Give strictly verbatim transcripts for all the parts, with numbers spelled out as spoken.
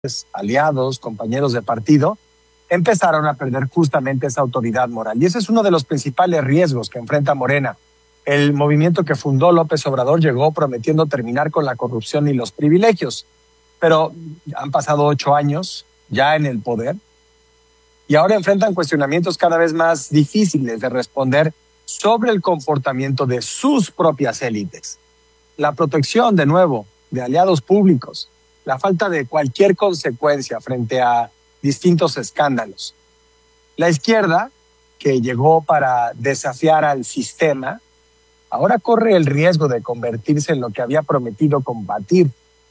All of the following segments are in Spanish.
aliados, compañeros de partido, empezaron a perder justamente esa autoridad moral. Y ese es uno de los principales riesgos que enfrenta Morena. El movimiento que fundó López Obrador llegó prometiendo terminar con la corrupción y los privilegios, pero han pasado ocho años ya en el poder y ahora enfrentan cuestionamientos cada vez más difíciles de responder sobre el comportamiento de sus propias élites. La protección, de nuevo, de aliados públicos, la falta de cualquier consecuencia frente a distintos escándalos. La izquierda, que llegó para desafiar al sistema, ahora corre el riesgo de convertirse en lo que había prometido combatir.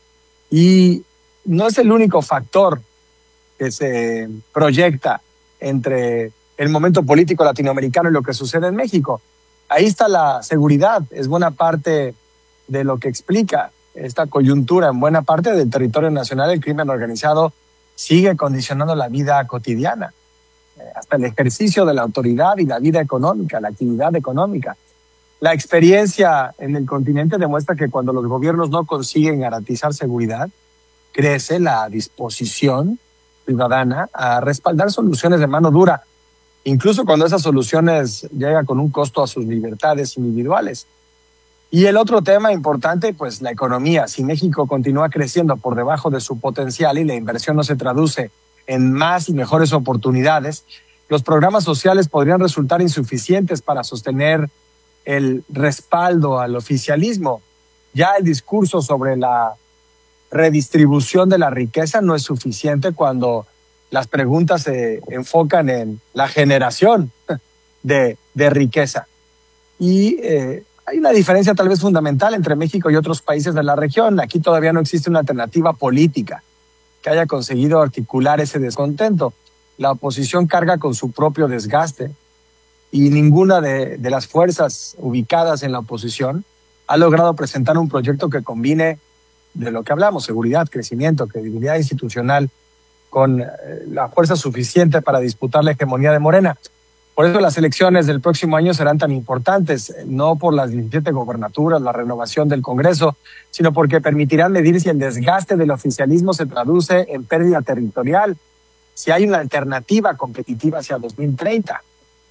Y no es el único factor que se proyecta entre el momento político latinoamericano y lo que sucede en México. Ahí está la seguridad, es buena parte de lo que explica esta coyuntura. En buena parte del territorio nacional el crimen organizado sigue condicionando la vida cotidiana, hasta el ejercicio de la autoridad y la vida económica, la actividad económica. La experiencia en el continente demuestra que cuando los gobiernos no consiguen garantizar seguridad, crece la disposición ciudadana a respaldar soluciones de mano dura, incluso cuando esas soluciones llegan con un costo a sus libertades individuales. Y el otro tema importante, pues la economía. Si México continúa creciendo por debajo de su potencial y la inversión no se traduce en más y mejores oportunidades, los programas sociales podrían resultar insuficientes para sostener el respaldo al oficialismo. Ya el discurso sobre la redistribución de la riqueza no es suficiente cuando las preguntas se enfocan en la generación de, de riqueza. Y eh, hay una diferencia tal vez fundamental entre México y otros países de la región. Aquí todavía no existe una alternativa política que haya conseguido articular ese descontento. La oposición carga con su propio desgaste y ninguna de, de las fuerzas ubicadas en la oposición ha logrado presentar un proyecto que combine de lo que hablamos, seguridad, crecimiento, credibilidad institucional, con la fuerza suficiente para disputar la hegemonía de Morena. Por eso las elecciones del próximo año serán tan importantes, no por las diecisiete gobernaturas, la renovación del Congreso, sino porque permitirán medir si el desgaste del oficialismo se traduce en pérdida territorial, si hay una alternativa competitiva hacia dos mil treinta.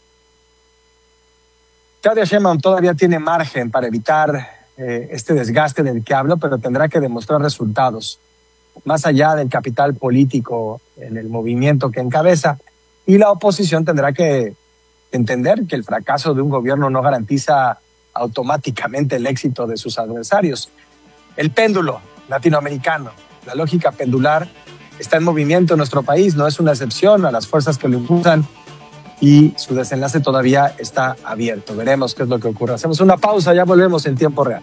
Claudia Sheinbaum todavía tiene margen para evitar eh, este desgaste del que hablo, pero tendrá que demostrar resultados, más allá del capital político en el movimiento que encabeza, y la oposición tendrá que entender que el fracaso de un gobierno no garantiza automáticamente el éxito de sus adversarios. El péndulo latinoamericano, la lógica pendular, está en movimiento en nuestro país, no es una excepción a las fuerzas que lo impulsan y su desenlace todavía está abierto. Veremos qué es lo que ocurre. Hacemos una pausa, ya volvemos en tiempo real.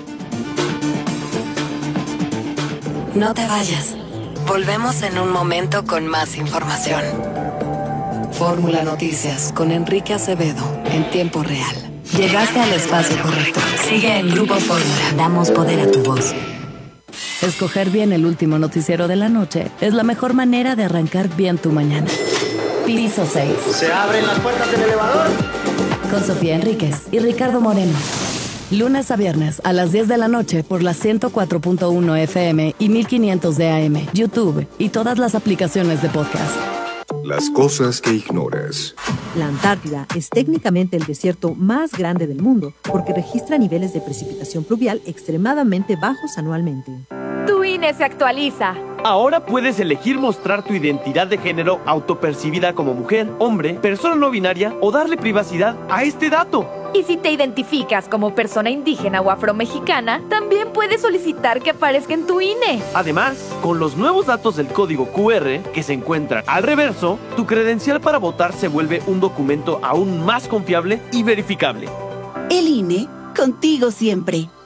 No te vayas. Volvemos en un momento con más información. Fórmula Noticias con Enrique Acevedo en tiempo real. Llegaste al espacio correcto. Sigue en Grupo Fórmula. Damos poder a tu voz. Escoger bien el último noticiero de la noche es la mejor manera de arrancar bien tu mañana. Piso seis. ¿Se abren las puertas del elevador? Con Sofía Enríquez y Ricardo Moreno. Lunes a viernes a las diez de la noche por la ciento cuatro punto uno F M y mil quinientos de A M, YouTube y todas las aplicaciones de podcast. Las cosas que ignoras. La Antártida es técnicamente el desierto más grande del mundo porque registra niveles de precipitación pluvial extremadamente bajos anualmente. Tu I N E se actualiza. Ahora puedes elegir mostrar tu identidad de género autopercibida como mujer, hombre, persona no binaria o darle privacidad a este dato. Y si te identificas como persona indígena o afromexicana, también puedes solicitar que aparezca en tu I N E. Además, con los nuevos datos del código Q R que se encuentran al reverso, tu credencial para votar se vuelve un documento aún más confiable y verificable. El I N E, contigo siempre.